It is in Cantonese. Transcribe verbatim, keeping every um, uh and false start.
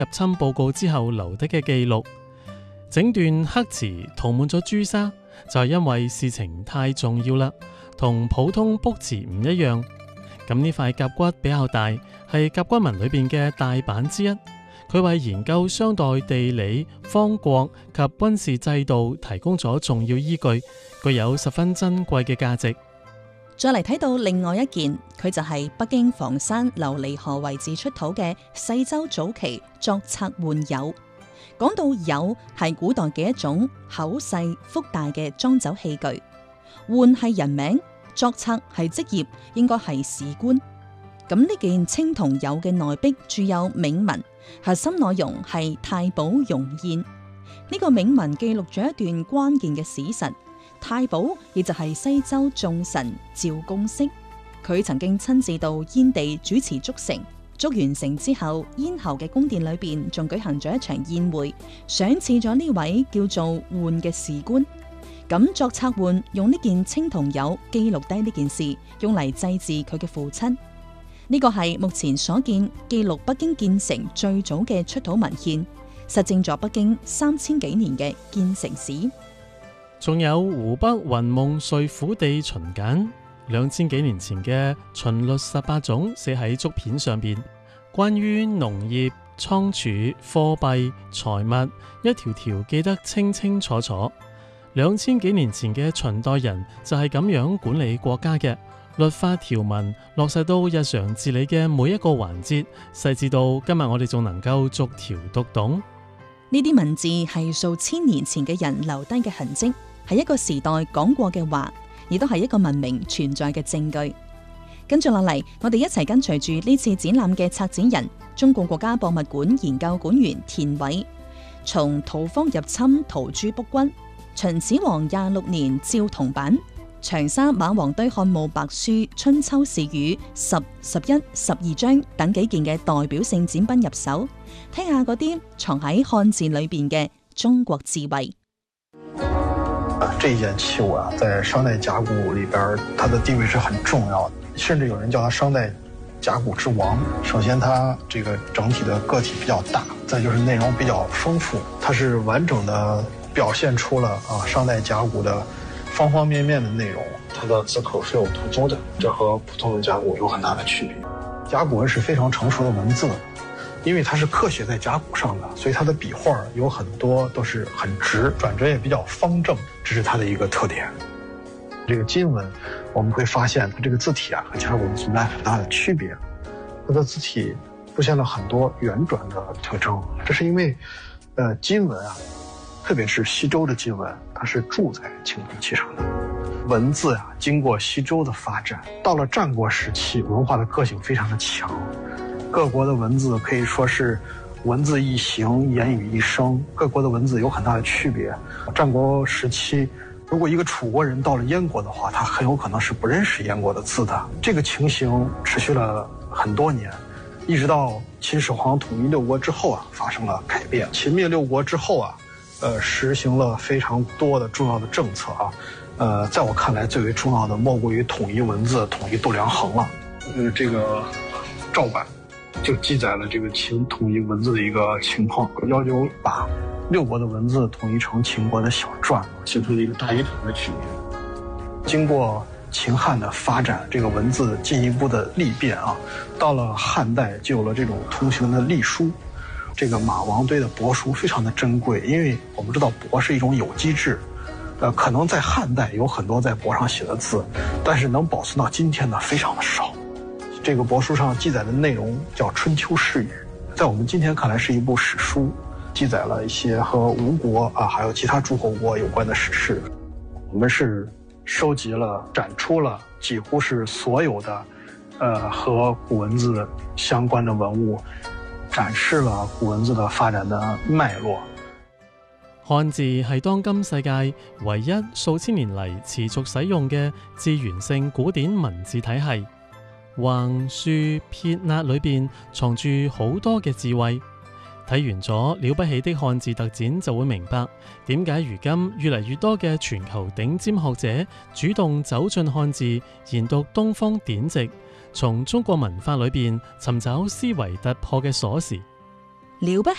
入侵報告之後留低嘅記錄。整段黑詞塗滿咗朱砂，就係因為事情太重要啦，同普通卜辭唔一樣。咁呢塊甲骨比較大，係甲骨文裏邊嘅大版之一。佢為研究商代地理、方國及軍事制度提供咗重要依據，具有十分珍貴嘅價值。 再嚟睇到另外一件，佢就係北京房山琉璃河遺址出土嘅西周早期作冊碗釉。講到釉係古代嘅一種口細腹大嘅裝酒器具，碗係人名，作冊係職業，應該係史官。咁呢件青銅釉嘅內壁注有銘文，核心內容係太保容宴。呢個銘文記錄咗一段關鍵嘅史實。太保亦就係西周眾神趙公式，佢曾經親自到燕地主持築城，築完城之後，燕侯嘅宮殿裏邊仲舉行咗一場宴會，賞賜咗呢位叫做渙嘅士官。咁作冊渙用呢件青銅釉記錄低呢件事，用嚟祭祀佢嘅父親。呢個係目前所見記錄北京建成最早嘅出土文獻，實證咗北京三千幾年嘅建成史。 仲有湖北雲夢睡虎地秦簡，兩千幾年前嘅秦律十八種寫喺竹片上邊，關於農業、倉儲、貨幣、財物，一條條記得清清楚楚。兩千幾年前嘅秦代人就係咁樣管理國家嘅，律法條文落實到日常治理嘅每一個環節，細緻到今日我哋仲能夠逐條讀懂。 呢啲文字係數千年前嘅人留低嘅痕跡，係一個時代講過嘅話，亦都係一個文明存在嘅證據。跟住落嚟，我哋一齊跟隨住呢次展覽嘅策展人，中國國家博物館研究館員田偉，從土方入侵陶朱卜骨、秦始皇廿六年照銅版、長沙馬王堆漢墓白書春秋時雨十、十一、十二章等幾件嘅代表性展品入手，聽下嗰啲藏喺漢字裏邊嘅中國智慧。 這一件器物啊，在商代甲骨裏邊，它的地位是很重要的，甚至有人叫它商代甲骨之王。首先，它這個整體的個體比較大，再就是內容比較豐富，它是完整的表現出了啊商代甲骨的方方面面的內容。它的字口是有突出的，這和普通的甲骨有很大的區別。甲骨文是非常成熟的文字，因為它是刻寫在甲骨上的，所以它的筆畫有很多都是很直，轉折也比較方正，這是它的一個特點。這個金文，我們會發現它這個字體啊和甲骨文存在很大的區別，它的字體出現了很多圓轉的特徵，這是因為，呃，金文啊，特別是西周的金文，它是鑄在青銅器上的。文字啊，經過西周的發展，到了戰國時期，文化的個性非常的強。各國的文字可以說是文字一形，言語一聲，各國的文字有很大的區別。戰國時期，如果一個楚國人到了燕國的話，他很有可能是不認識燕國的字的。這個情形持續了很多年，一直到秦始皇統一六國之後啊，發生了改變。秦滅六國之後啊，呃，實行了非常多的重要的政策啊。呃，在我看來，最為重要的莫過於統一文字、統一度量衡了。呃，這個趙版就記載了這個秦統一文字的一個情況，要求把六國的文字統一成秦國的小篆，形成了一個大一統的局面。經過秦漢的發展，這個文字進一步的歷變啊，到了漢代就有了這種通行的隸書。這個馬王堆的帛書非常的珍貴，因為我們知道帛是一種有機質。呃，可能在漢代有很多在帛上寫的字，但是能保存到今天的非常的少。這個帛書上記載的內容叫《春秋世語》，在我們今天看來是一部史書，記載了一些和吳國啊，還有其他諸侯國有關的史事。我們是收集了、展出了幾乎是所有的，呃，和古文字相關的文物，展示了古文字的發展的脈絡。 漢字係當今世界唯一數千年嚟持續使用嘅字源性古典文字體系，橫豎撇捺裏邊藏住好多嘅智慧。睇完咗了不起的漢字特展，就會明白點解如今越嚟越多嘅全球頂尖學者主動走進漢字，研讀東方典籍，從中國文化裏邊尋找思維突破嘅鎖匙。 了不